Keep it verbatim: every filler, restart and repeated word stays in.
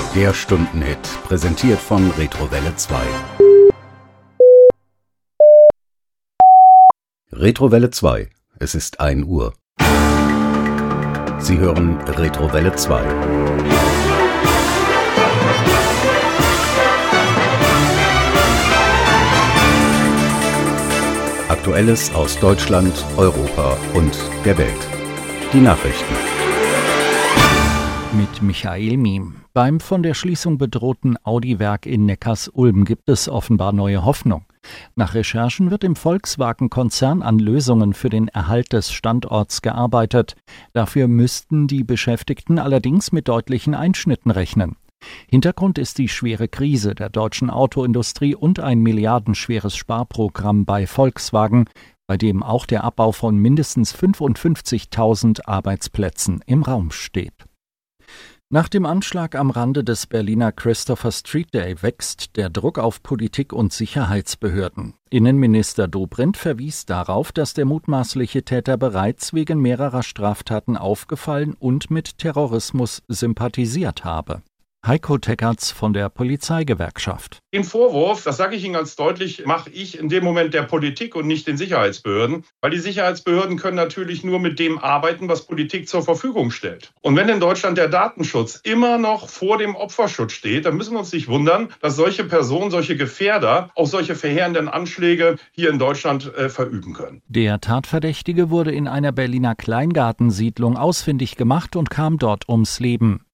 Der Stundenhit, präsentiert von Retrowelle zwei. Retrowelle zwei, es ist ein Uhr. Sie hören Retrowelle zwei. Aktuelles aus Deutschland, Europa und der Welt. Die Nachrichten. Mit Michael Miem. Beim von der Schließung bedrohten Audi-Werk in Neckarsulm gibt es offenbar neue Hoffnung. Nach Recherchen wird im Volkswagen-Konzern an Lösungen für den Erhalt des Standorts gearbeitet. Dafür müssten die Beschäftigten allerdings mit deutlichen Einschnitten rechnen. Hintergrund ist die schwere Krise der deutschen Autoindustrie und ein milliardenschweres Sparprogramm bei Volkswagen, bei dem auch der Abbau von mindestens fünfundfünfzigtausend Arbeitsplätzen im Raum steht. Nach dem Anschlag am Rande des Berliner Christopher Street Day wächst der Druck auf Politik und Sicherheitsbehörden. Innenminister Dobrindt verwies darauf, dass der mutmaßliche Täter bereits wegen mehrerer Straftaten aufgefallen und mit Terrorismus sympathisiert habe. Heiko Teckertz von der Polizeigewerkschaft. Den Vorwurf, das sage ich Ihnen ganz deutlich, mache ich in dem Moment der Politik und nicht den Sicherheitsbehörden, weil die Sicherheitsbehörden können natürlich nur mit dem arbeiten, was Politik zur Verfügung stellt. Und wenn in Deutschland der Datenschutz immer noch vor dem Opferschutz steht, dann müssen wir uns nicht wundern, dass solche Personen, solche Gefährder auch solche verheerenden Anschläge hier in Deutschland äh, verüben können. Der Tatverdächtige wurde in einer Berliner Kleingartensiedlung ausfindig gemacht und kam dort ums Leben.